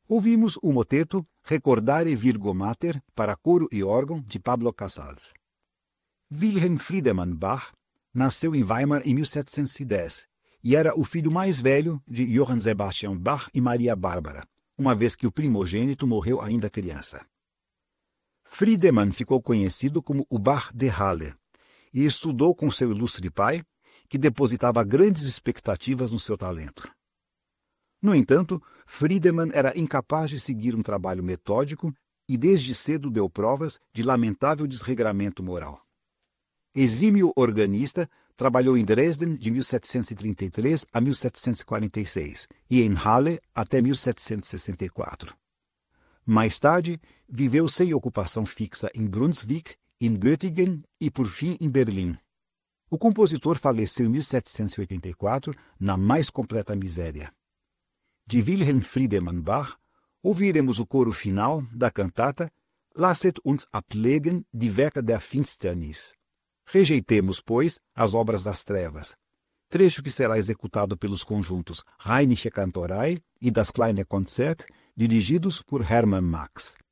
Ouvimos o moteto Recordare Virgo Mater para coro e órgão de Pablo Casals. Wilhelm Friedemann Bach nasceu em Weimar em 1710 e era o filho mais velho de Johann Sebastian Bach e Maria Bárbara, uma vez que o primogênito morreu ainda criança. Friedemann ficou conhecido como o Bach de Halle e estudou com seu ilustre pai, que depositava grandes expectativas no seu talento. No entanto, Friedemann era incapaz de seguir um trabalho metódico e desde cedo deu provas de lamentável desregramento moral. Exímio organista, trabalhou em Dresden de 1733 a 1746 e em Halle até 1764. Mais tarde, viveu sem ocupação fixa em Brunswick, em Göttingen e, por fim, em Berlim. O compositor faleceu em 1784, na mais completa miséria. De Wilhelm Friedemann Bach, ouviremos o coro final da cantata Lasset uns ablegen die Werke der Finsternis. Rejeitemos, pois, as obras das trevas, trecho que será executado pelos conjuntos Rheinische Kantorei e das Kleine Konzert, dirigidos por Hermann Max.